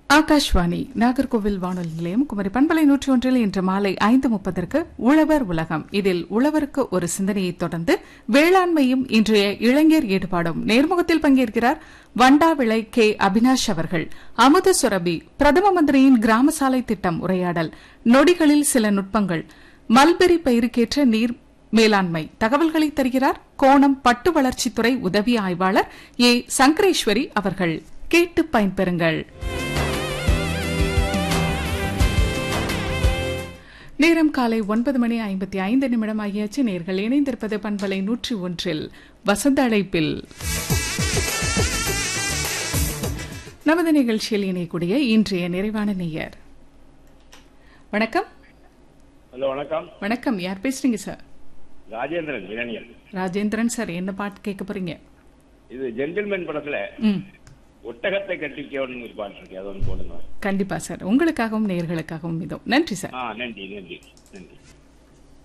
ஆகாஷ்வாணி நாகர்கோவில் வானொலி நிலையம் குமரி பண்பலை 101 இன்று மாலை 5:30 உழவர் உலகம். இதில் உழவருக்கு ஒரு சிந்தனையை தொடர்ந்து வேளாண்மையும் இன்றைய இளைஞர் ஈடுபாடும் நேர்முகத்தில் பங்கேற்கிறார் வண்டாவிளை கே அபினாஷ் அவர்கள். அமுத சுரபி, பிரதம மந்திரியின் கிராம சாலை திட்டம் உரையாடல், நொடிகளில் சில நுட்பங்கள், மல்பெரி பயிருக்கேற்ற நீர் மேலாண்மை தகவல்களை தருகிறார் கோணம் பட்டு வளர்ச்சித்துறை உதவி ஆய்வாளர் ஏ சங்கரேஸ்வரி அவர்கள். கேட்டு பயன்பெறுங்கள். நேரம் காலை 9:55 ஆகியாச்சு. நேர்கள் இணைந்திருப்பது பண்பலை 101 வசந்த அழைப்பில். நமது நிகழ்ச்சியில் இணையக்கூடிய இன்றைய நிறைவான நேயர். வணக்கம். ஹலோ, வணக்கம். வணக்கம், யார் பேசுறீங்க சார்? ராஜேந்திரன் இளைஞர். ராஜேந்திரன் சார், என்ன பாட்டு கேட்க போறீங்க? இது ஜென்டில்மேன் படத்துல ஒட்டகத்தை கட்டிக்கணும் ஒரு பாட்டு இருக்கு, அது ஒன்று போடுங்க. கண்டிப்பா சார், உங்களுக்காகவும் நேயர்களுக்காகவும் இதோ. நன்றி சார். நன்றி நன்றி நன்றி.